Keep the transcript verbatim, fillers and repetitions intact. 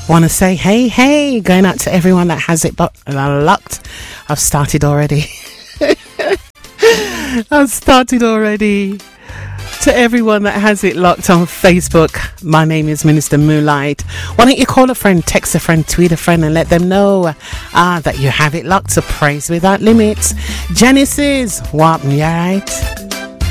Want to say hey, hey, going out to everyone that has it bu- locked. I've started already. I've started already. To everyone that has it locked on Facebook, my name is Minister Moonlight. Why don't you call a friend, text a friend, tweet a friend, and let them know ah, that you have it locked to Praise Without Limits. Genesis, what, you alright?